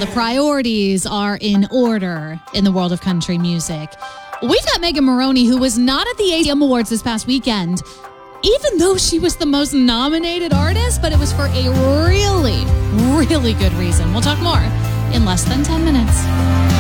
the priorities are in order in the world of country music. We've got Megan Moroney, who was not at the ACM Awards this past weekend, even though she was the most nominated artist, but it was for a really, really good reason. We'll talk more in less than 10 minutes.